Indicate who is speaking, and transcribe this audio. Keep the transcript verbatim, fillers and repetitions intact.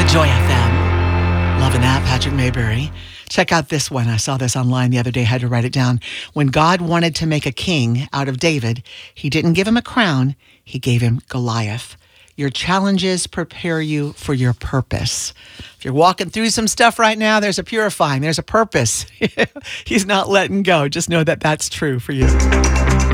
Speaker 1: Joy F M. Loving that, Patrick Mayberry. Check out this one. I saw this online the other day, had to write it down. When God wanted to make a king out of David, he didn't give him a crown, he gave him Goliath. Your challenges prepare you for your purpose. If you're walking through some stuff right now, there's a purifying, there's a purpose. He's not letting go. Just know that that's true for you.